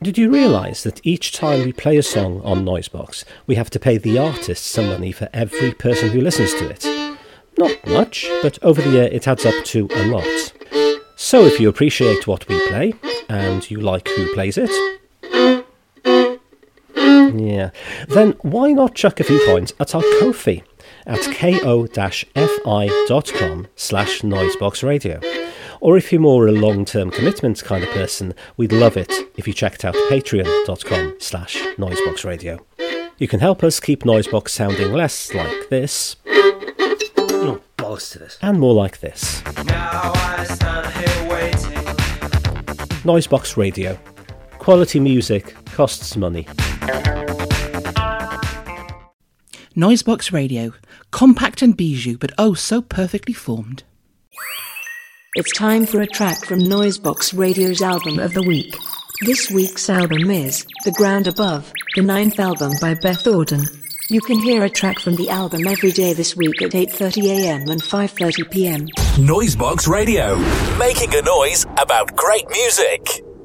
Did you realise that each time we play a song on Noisebox, we have to pay the artist some money for every person who listens to it? Not much, but over the year it adds up to a lot. So if you appreciate what we play, and you like who plays it, then why not chuck a few coins at our Ko-fi at ko-fi.com/noiseboxradio. Or if you're more a long-term commitment kind of person, we'd love it if you checked out patreon.com/noiseboxradio. You can help us keep Noisebox sounding less like this, oh, balls to this, and more like this. Now I stand here waiting. Noisebox Radio. Quality music costs money. Noisebox Radio. Compact and bijou, but oh so perfectly formed. It's time for a track from Noisebox Radio's Album of the Week. This week's album is The Ground Above, the 9th album by Beth Orton. You can hear a track from the album every day this week at 8:30 a.m. and 5:30 p.m. Noisebox Radio, making a noise about great music.